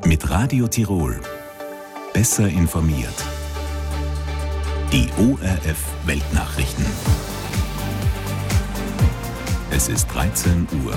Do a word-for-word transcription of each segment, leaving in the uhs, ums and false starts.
Mit Radio Tirol. Besser informiert. Die O R F Weltnachrichten. Es ist dreizehn Uhr.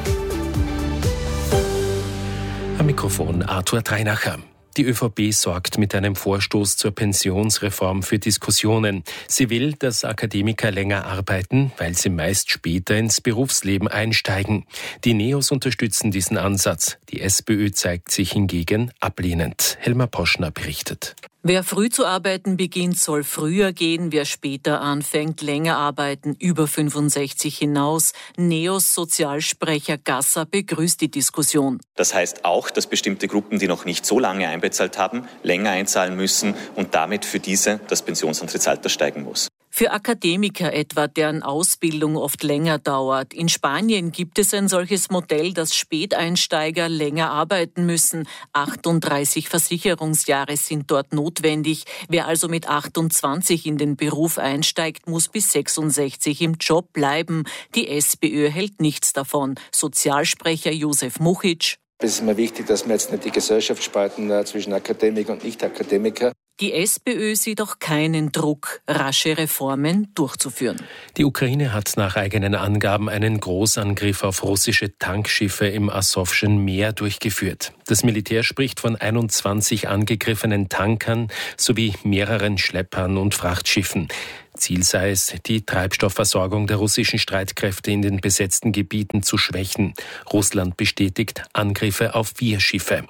Am Mikrofon Arthur Dreinacher. Die ÖVP sorgt mit einem Vorstoß zur Pensionsreform für Diskussionen. Sie will, dass Akademiker länger arbeiten, weil sie meist später ins Berufsleben einsteigen. Die Neos unterstützen diesen Ansatz. Die SPÖ zeigt sich hingegen ablehnend. Helma Poschner berichtet. Wer früh zu arbeiten beginnt, soll früher gehen. Wer später anfängt, länger arbeiten, über fünfundsechzig hinaus. Neos Sozialsprecher Gasser begrüßt die Diskussion. Das heißt auch, dass bestimmte Gruppen, die noch nicht so lange einbezahlt haben, länger einzahlen müssen und damit für diese das Pensionsantrittsalter steigen muss. Für Akademiker etwa, deren Ausbildung oft länger dauert. In Spanien gibt es ein solches Modell, dass Späteinsteiger länger arbeiten müssen. achtunddreißig Versicherungsjahre sind dort notwendig. Wer also mit achtundzwanzig in den Beruf einsteigt, muss bis sechsundsechzig im Job bleiben. Die SPÖ hält nichts davon. Sozialsprecher Josef Muchic. Es ist mir wichtig, dass wir jetzt nicht die Gesellschaft spalten äh, zwischen Akademiker und Nicht-Akademiker. Die SPÖ sieht auch keinen Druck, rasche Reformen durchzuführen. Die Ukraine hat nach eigenen Angaben einen Großangriff auf russische Tankschiffe im Asowschen Meer durchgeführt. Das Militär spricht von einundzwanzig angegriffenen Tankern sowie mehreren Schleppern und Frachtschiffen. Ziel sei es, die Treibstoffversorgung der russischen Streitkräfte in den besetzten Gebieten zu schwächen. Russland bestätigt Angriffe auf vier Schiffe.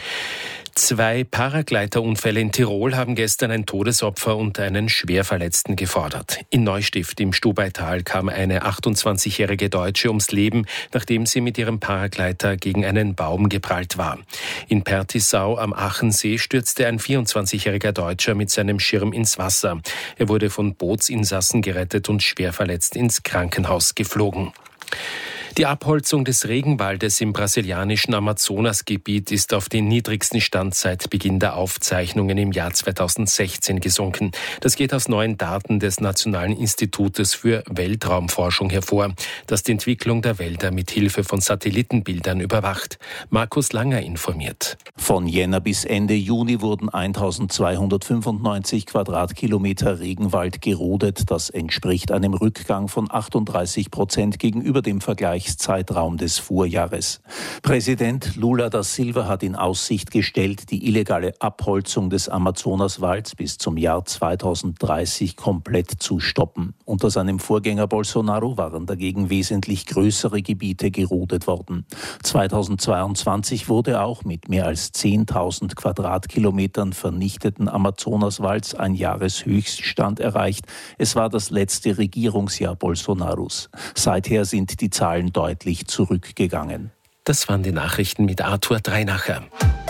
Zwei Paragleiterunfälle in Tirol haben gestern ein Todesopfer und einen Schwerverletzten gefordert. In Neustift im Stubaital kam eine achtundzwanzigjährige Deutsche ums Leben, nachdem sie mit ihrem Paragleiter gegen einen Baum geprallt war. In Pertisau am Achensee stürzte ein vierundzwanzigjähriger Deutscher mit seinem Schirm ins Wasser. Er wurde von Bootsinsassen gerettet und schwerverletzt ins Krankenhaus geflogen. Die Abholzung des Regenwaldes im brasilianischen Amazonasgebiet ist auf den niedrigsten Stand seit Beginn der Aufzeichnungen im Jahr zweitausendsechzehn gesunken. Das geht aus neuen Daten des Nationalen Institutes für Weltraumforschung hervor, das die Entwicklung der Wälder mit Hilfe von Satellitenbildern überwacht. Markus Langer informiert. Von Jänner bis Ende Juni wurden eintausendzweihundertfünfundneunzig Quadratkilometer Regenwald gerodet. Das entspricht einem Rückgang von achtunddreißig Prozent gegenüber dem Vergleich Zeitraum des Vorjahres. Präsident Lula da Silva hat in Aussicht gestellt, die illegale Abholzung des Amazonaswalds bis zum Jahr zweitausenddreißig komplett zu stoppen. Unter seinem Vorgänger Bolsonaro waren dagegen wesentlich größere Gebiete gerodet worden. zweitausendzweiundzwanzig wurde auch mit mehr als zehntausend Quadratkilometern vernichteten Amazonaswalds ein Jahreshöchststand erreicht. Es war das letzte Regierungsjahr Bolsonaros. Seither sind die Zahlen deutlich zurückgegangen. Das waren die Nachrichten mit Arthur Dreinacher.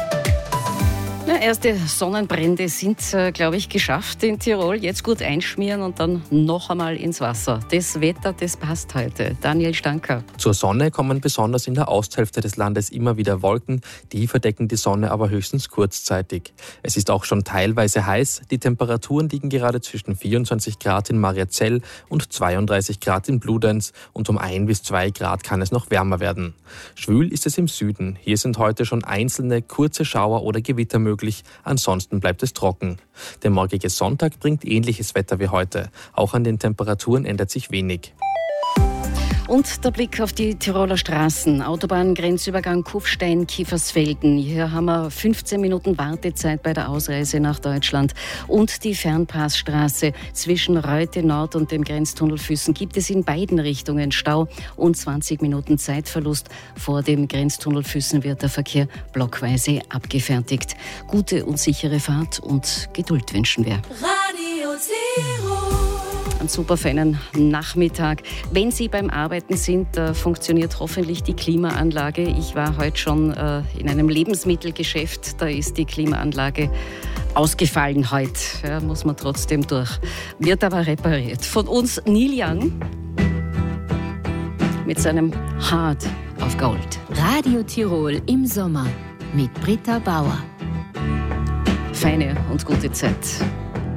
Na, erste Sonnenbrände sind, äh, glaube ich, geschafft in Tirol. Jetzt gut einschmieren und dann noch einmal ins Wasser. Das Wetter, das passt heute. Daniel Stanker. Zur Sonne kommen besonders in der Osthälfte des Landes immer wieder Wolken. Die verdecken die Sonne aber höchstens kurzzeitig. Es ist auch schon teilweise heiß. Die Temperaturen liegen gerade zwischen vierundzwanzig Grad in Mariazell und zweiunddreißig Grad in Bludenz. Und um ein bis zwei Grad kann es noch wärmer werden. Schwül ist es im Süden. Hier sind heute schon einzelne kurze Schauer oder Gewitter möglich. Ansonsten bleibt es trocken. Der morgige Sonntag bringt ähnliches Wetter wie heute. Auch an den Temperaturen ändert sich wenig. Und der Blick auf die Tiroler Straßen. Autobahngrenzübergang Kufstein-Kiefersfelden. Hier haben wir fünfzehn Minuten Wartezeit bei der Ausreise nach Deutschland. Und die Fernpassstraße zwischen Reute Nord und dem Grenztunnel Füssen gibt es in beiden Richtungen Stau und zwanzig Minuten Zeitverlust. Vor dem Grenztunnel Füssen wird der Verkehr blockweise abgefertigt. Gute und sichere Fahrt und Geduld wünschen wir. Radio Tirol. Einen super feinen Nachmittag. Wenn Sie beim Arbeiten sind, äh, funktioniert hoffentlich die Klimaanlage. Ich war heute schon äh, in einem Lebensmittelgeschäft. Da ist die Klimaanlage ausgefallen heute. Ja, muss man trotzdem durch. Wird aber repariert. Von uns Neil Young mit seinem Heart of Gold. Radio Tirol im Sommer mit Britta Bauer. Feine und gute Zeit.